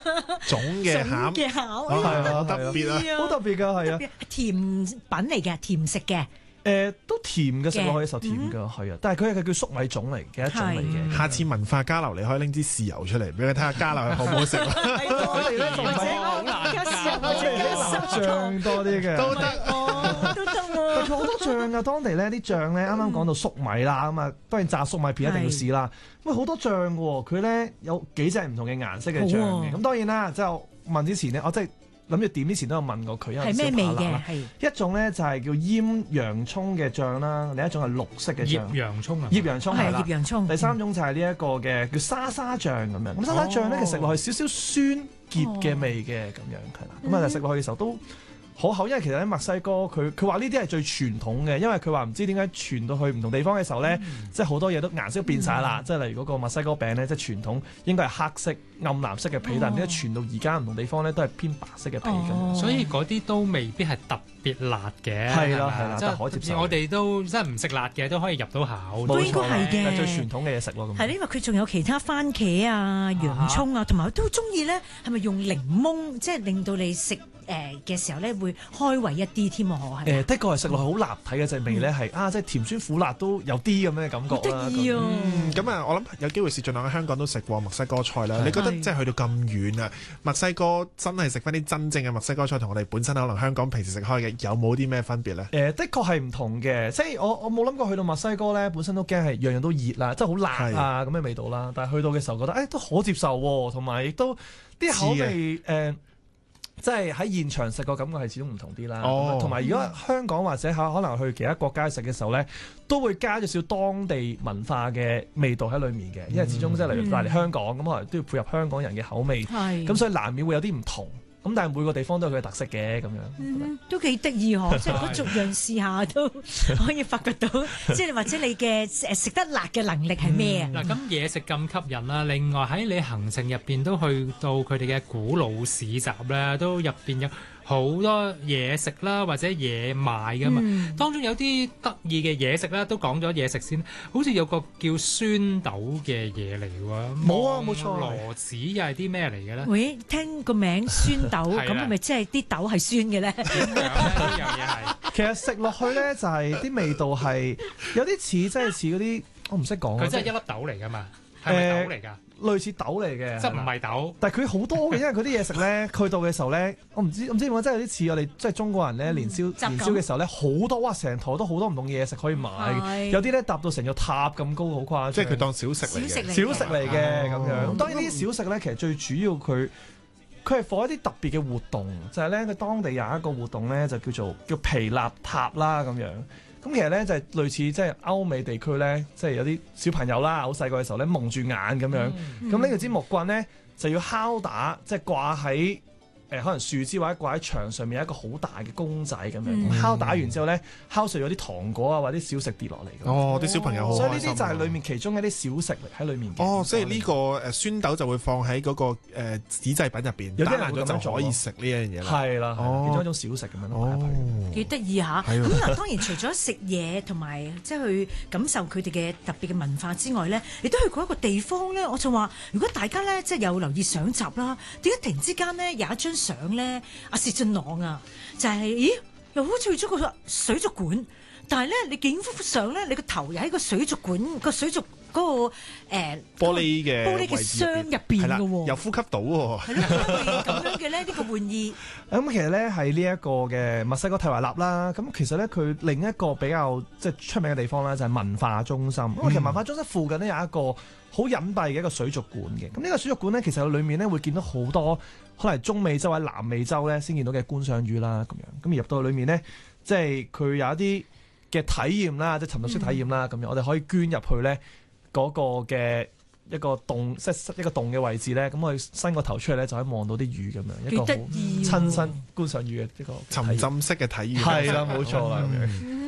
種嘅餡嘅餡係啊，特別啊， 好特別㗎，係啊， 甜品嚟嘅，甜食嘅。 都甜嘅，食落去嘅時候甜㗎，係啊，但係佢係叫粟米種嚟嘅一種嚟嘅。 下次文化交流，你可以拎支豉油出嚟俾佢睇下，交流係好唔好食。 佢哋咧仲好難醬多啲嘅， 都得都得喎。 佢好多醬啊！當地咧啲醬咧，啱啱講到粟米啦，咁啊當然炸粟米片一定要試啦。喂，好多醬嘅喎，佢咧有幾隻唔同嘅顏色嘅醬嘅。咁當然啦，即係我問之前咧，我即係諗住點之前都有問過佢， 係咩味嘅？係一種咧就係叫醃洋葱嘅醬啦，另一種係綠色嘅醬。 醃洋葱啊！ 醃洋葱係啦， 醃洋葱。 第三種就係呢一個嘅叫沙沙醬咁樣。咁沙沙醬咧，其實食落去少少酸澀嘅味嘅咁樣係啦。咁啊食落去嘅時候都好口，因為其實喺墨西哥佢話呢啲係最傳統嘅，因為佢話唔知點解傳到去唔同地方嘅時候咧，即係好多嘢都顏色變晒啦。即係例如嗰個墨西哥餅咧，即係傳統應該係黑色暗藍色嘅皮，但係點解傳到而家唔同地方咧都係偏白色嘅皮咁。 所以嗰啲都未必係特別辣嘅。 係啦， 即係可接受。 我哋都真係唔食辣嘅都可以入到口。 都應該係嘅， 最傳統嘅嘢食咯。 係因為佢仲有其他番茄啊、洋葱啊，同埋都中意咧，係咪用檸檬，即係令到你食嘅時候咧會開胃一啲添啊？ 的確係食落去好立體嘅隻味咧，係即係甜酸苦辣都有啲咁嘅感覺啦。 得意啊！ 咁啊，我諗有機會試盡量喺香港都食過墨西哥菜啦。你覺得即係去到咁遠啊，墨西哥真係食翻啲真正嘅墨西哥菜，同我哋本身可能香港平時食開嘅有冇啲咩分別咧？ 的確係唔同嘅，即係我冇諗過去到墨西哥咧，本身都驚係樣樣都熱啦，即係好辣啊咁嘅味道啦。但係去到嘅時候覺得都可接受喎，同埋亦都啲口味即係喺現場食個感覺係始終唔同啲啦。同埋如果香港或者可能去其他國家食嘅時候咧，都會加咗少當地文化嘅味道喺裡面嘅，因為始終即係例如嚟香港咁，可能都要配合香港人嘅口味，咁所以難免會有啲唔同。咁但係每個地方都有佢嘅特色嘅咁樣， 都幾得意嗬！即係如果逐樣試下都可以發掘到，即係或者你嘅食得辣嘅能力係咩啊？ 嗱，咁嘢食咁吸引啦，另外喺你行程入邊都去到佢哋嘅古老市集咧，都入邊有好多嘢食啦，或者嘢賣噶嘛。當中有啲得意嘅嘢食啦，都講咗嘢食先。好似有個叫酸豆嘅嘢嚟喎。 冇啊，冇錯。 羅子又係啲咩嚟嘅咧？ 喂，聽個名酸豆，咁係咪即係啲豆係酸嘅咧？ 呢樣嘢係。 其實食落去咧，就係啲味道係有啲似，即係似嗰啲我唔識講。 佢真係一粒豆嚟噶嘛？係咪豆嚟㗎？ 類似豆嚟嘅， 即係唔係豆， 但係佢好多嘅，因為佢啲嘢食咧，去到嘅時候咧，我唔知點解，真係有啲似我哋即係中國人咧，年宵嘅時候咧，好多哇，成枱都好多唔同嘅嘢食可以買，有啲咧搭到成個塔咁高，好誇張。 即係佢當小食嚟嘅， 小食嚟嘅咁樣。當然呢啲小食咧，其實最主要佢係放一啲特別嘅活動，就係咧佢當地有一個活動咧，就叫皮納塔啦咁樣。咁其實咧就係類似即係歐美地區咧，即係有啲小朋友啦，好細個嘅時候咧蒙住眼咁樣，咁呢個支木棍咧就要敲打，即係掛喺可能樹枝或者掛喺牆上面有一個好大嘅公仔咁樣，敲打完之後咧敲碎咗啲糖果啊或者啲小食跌落嚟。 啲小朋友好開心。 所以呢啲就係裡面其中一啲小食喺裡面嘅。 所以呢個酸豆就會放喺嗰個紙製品入邊， 有啲人打爛咗就可以食呢樣嘢啦。 係啦，其中一種小食咁樣咯。 幾得意嚇！咁嗱，當然除咗食嘢同埋即係去感受佢哋嘅特別嘅文化之外咧，亦都去過一個地方咧。我就話，如果大家咧即係有留意上集啦，點解突然之間咧有一張相咧，阿薛俊朗啊，就係咦又好似去咗個水族館，但係咧你影幅相咧，你個頭又喺個水族館個水族嗰個玻璃嘅箱入邊嘅喎， 又呼吸到喎。 係咯，咁樣嘅咧呢個玩意。 咁其實咧係呢一個嘅墨西哥蒂華納啦。咁其實咧佢另一個比較即係出名嘅地方咧就係文化中心。因為其實文化中心附近咧有一個好隱蔽嘅一個水族館嘅。咁呢個水族館咧其實裏面咧會見到好多可能中美洲或者南美洲咧先見到嘅觀賞魚啦咁樣。咁而入到去裏面咧，即係佢有一啲嘅體驗啦，即係沉浸式體驗啦咁樣。我哋可以捐入去咧嗰個嘅一個洞，即係一個洞嘅位置咧，咁我哋伸個頭出嚟咧，就可以望到啲魚咁樣，一個好親身觀賞魚嘅一個沉浸式嘅體驗。 係啦，冇錯啦咁樣。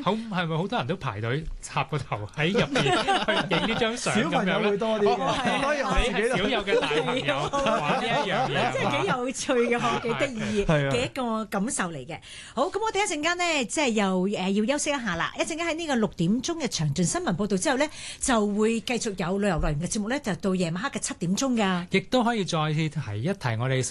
好係咪好多人都排隊插個頭喺入邊去影呢張相咁小朋友會樣咧？ 多啲嘅，可以我自己你係少有嘅大朋友玩呢一樣嘢， 即係幾有趣嘅，嗬，幾得意係啊嘅一個感受嚟嘅。好，咁我哋一陣間呢，即係又要休息一下啦。一陣間喺呢個6點鐘嘅詳盡新聞報導之後呢，就會繼續有旅遊樂園嘅節目呢，就到夜晚黑嘅7點鐘㗎。 亦都可以再次提一提我哋